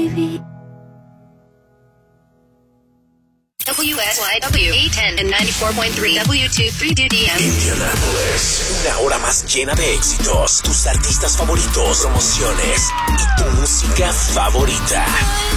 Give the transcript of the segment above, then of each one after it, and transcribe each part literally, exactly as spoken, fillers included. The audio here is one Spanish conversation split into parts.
baby. W S Y W A ten and ninety-four point three W twenty-three D D M. Indianapolis, una hora más llena de éxitos, tus artistas favoritos, promociones y tu música favorita.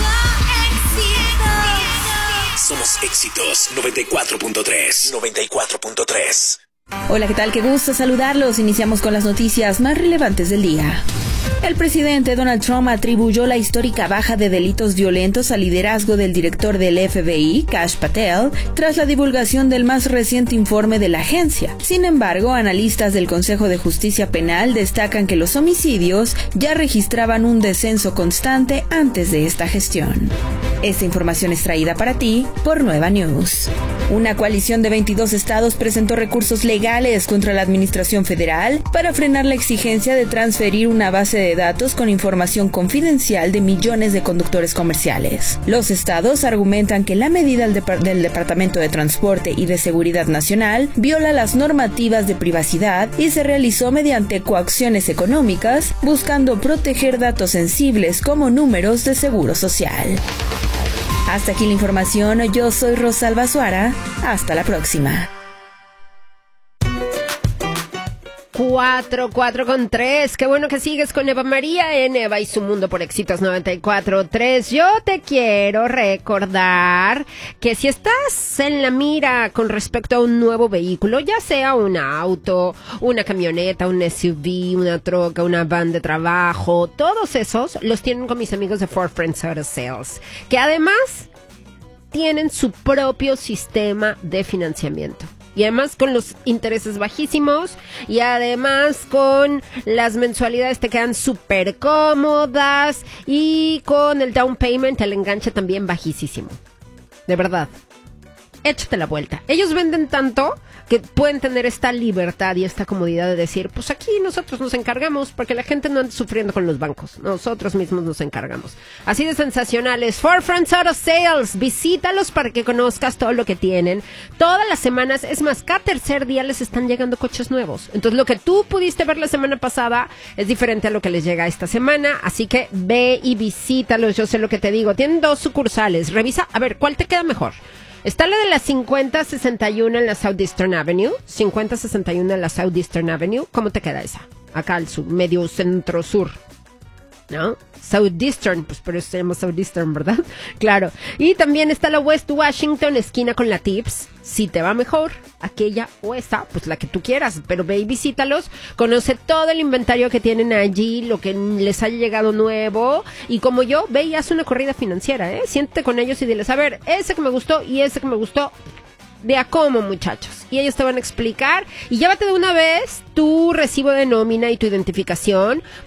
Somos Éxitos noventa y cuatro punto tres. noventa y cuatro punto tres. Hola, ¿qué tal? Qué gusto saludarlos. Iniciamos con las noticias más relevantes del día. El presidente Donald Trump atribuyó la histórica baja de delitos violentos al liderazgo del director del F B I, Kash Patel, tras la divulgación del más reciente informe de la agencia. Sin embargo, analistas del Consejo de Justicia Penal destacan que los homicidios ya registraban un descenso constante antes de esta gestión. Esta información es traída para ti por Nueva News. Una coalición de veintidós estados presentó recursos legales contra la administración federal para frenar la exigencia de transferir una base de datos con información confidencial de millones de conductores comerciales. Los estados argumentan que la medida del, Depart- del Departamento de Transporte y de Seguridad Nacional viola las normativas de privacidad y se realizó mediante coacciones económicas, buscando proteger datos sensibles como números de seguro social. Hasta aquí la información, yo soy Rosalba Suara, hasta la próxima. cuatro, cuatro con tres. Qué bueno que sigues con Eva María en Eva y su Mundo por Éxitos noventa y cuatro punto tres. Yo te quiero recordar que si estás en la mira con respecto a un nuevo vehículo, ya sea un auto, una camioneta, un S U V, una troca, una van de trabajo, todos esos los tienen con mis amigos de Ford Friends Auto Sales, que además tienen su propio sistema de financiamiento. Y además con los intereses bajísimos. Y además con las mensualidades te quedan súper cómodas. Y con el down payment, el enganche también bajísimo. De verdad. Échate la vuelta. Ellos venden tanto que pueden tener esta libertad y esta comodidad de decir, pues aquí nosotros nos encargamos, porque la gente no anda sufriendo con los bancos. Nosotros mismos nos encargamos. Así de sensacionales. Ford Friends Auto Sales. Visítalos para que conozcas todo lo que tienen. Todas las semanas, es más, cada tercer día les están llegando coches nuevos. Entonces lo que tú pudiste ver la semana pasada es diferente a lo que les llega esta semana. Así que ve y visítalos. Yo sé lo que te digo. Tienen dos sucursales. Revisa, a ver, ¿cuál te queda mejor? Está la de la cincuenta sesenta y uno en la Southeastern Avenue. cincuenta sesenta y uno en la Southeastern Avenue. ¿Cómo te queda esa? Acá al sur, medio centro-sur, ¿no? Southeastern, pues por eso se llama Southeastern, ¿verdad? Claro. Y también está la West Washington, esquina con la Tips. Si te va mejor, aquella o esa, pues la que tú quieras. Pero ve y visítalos, conoce todo el inventario que tienen allí, lo que les haya llegado nuevo. Y como yo, ve y haz una corrida financiera, ¿eh? Siéntate con ellos y diles, a ver, ese que me gustó y ese que me gustó, de a cómo, muchachos. Y ellos te van a explicar. Y llévate de una vez tu recibo de nómina y tu identificación,